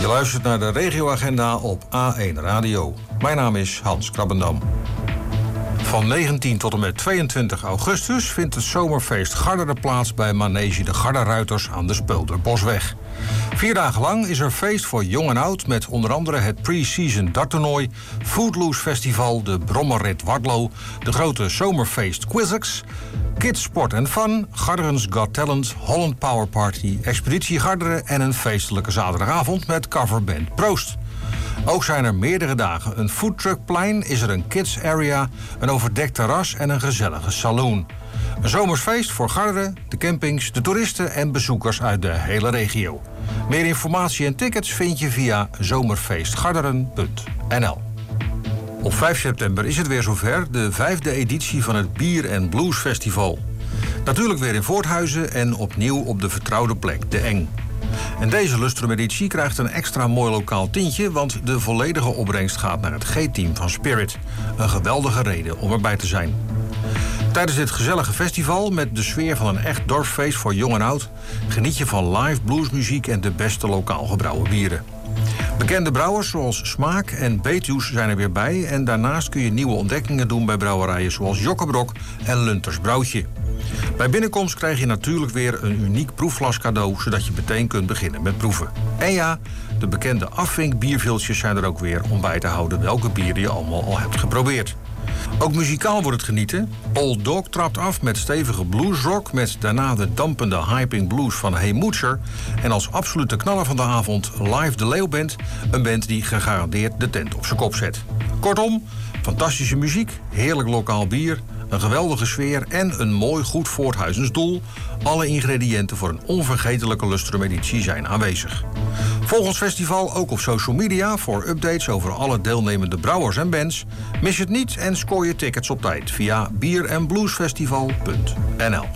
Je luistert naar de regioagenda op A1 Radio. Mijn naam is Hans Krabbendam. Van 19 tot en met 22 augustus vindt het zomerfeest Garderen plaats bij Manege de Garderuiters aan de Speulderbosweg. 4 dagen lang is er feest voor jong en oud met onder andere het pre-season darttoernooi, Footloose Festival, de Brommerrit Wardlo, de grote zomerfeest Quizix, Kids Sport and Fun, Garderens Got Talent, Holland Power Party, Expeditie Garderen en een feestelijke zaterdagavond met coverband Proost. Ook zijn er meerdere dagen een foodtruckplein, is er een kids area, een overdekt terras en een gezellige saloon. Een zomersfeest voor Garderen, de campings, de toeristen en bezoekers uit de hele regio. Meer informatie en tickets vind je via zomerfeestgarderen.nl. Op 5 september is het weer zover, de 5e editie van het Bier en Blues Festival. Natuurlijk weer in Voorthuizen en opnieuw op de vertrouwde plek, de Eng. En deze Lustrum-editie krijgt een extra mooi lokaal tintje, want de volledige opbrengst gaat naar het G-team van Spirit. Een geweldige reden om erbij te zijn. Tijdens dit gezellige festival, met de sfeer van een echt dorpsfeest voor jong en oud, geniet je van live bluesmuziek en de beste lokaal gebrouwen bieren. Bekende brouwers zoals Smaak en Betuws zijn er weer bij en daarnaast kun je nieuwe ontdekkingen doen bij brouwerijen zoals Jokkebrok en Lunters Brouwtje. Bij binnenkomst krijg je natuurlijk weer een uniek proefflas cadeau, zodat je meteen kunt beginnen met proeven. En ja, de bekende afvinkbierviltjes zijn er ook weer om bij te houden welke bieren je allemaal al hebt geprobeerd. Ook muzikaal wordt het genieten. Old Dog trapt af met stevige bluesrock, met daarna de dampende hyping blues van Hey Moetser. En als absolute knaller van de avond Live de Leeuw Band, een band die gegarandeerd de tent op zijn kop zet. Kortom, fantastische muziek, heerlijk lokaal bier, een geweldige sfeer en een mooi goed Voorthuizens doel. Alle ingrediënten voor een onvergetelijke Lustrum-editie zijn aanwezig. Volg ons festival ook op social media voor updates over alle deelnemende brouwers en bands. Mis het niet en scoor je tickets op tijd via bierandbluesfestival.nl.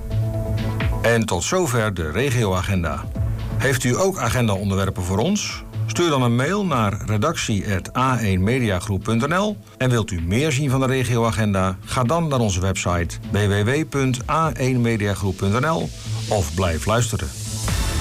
En tot zover de regioagenda. Heeft u ook agendaonderwerpen voor ons? Stuur dan een mail naar redactie@a1mediagroep.nl. En wilt u meer zien van de regioagenda? Ga dan naar onze website www.a1mediagroep.nl of blijf luisteren.